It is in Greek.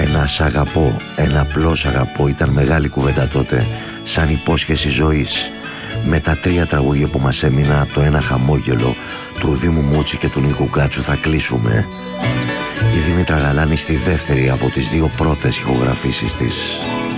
Ένα σ' αγαπώ, ένα απλό σ' αγαπώ ήταν μεγάλη κουβέντα τότε, σαν υπόσχεση ζωής. Με τα 3 τραγούδια που μας έμεινα από το ένα χαμόγελο του Δήμου Μούτσι και του Νίκου Γκάτσου θα κλείσουμε. Η Δήμητρα Γαλάνη στη δεύτερη από τις 2 πρώτες ηχογραφήσεις της.